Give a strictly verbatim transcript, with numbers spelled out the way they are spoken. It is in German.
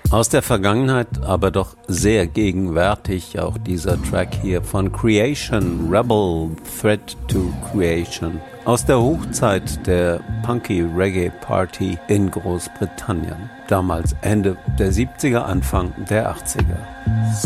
Aus der Vergangenheit, aber doch sehr gegenwärtig, auch dieser Track hier von Creation, Rebel, Threat to Creation. Aus der Hochzeit der Punky Reggae Party in Großbritannien. Damals Ende der siebziger, Anfang der achtziger.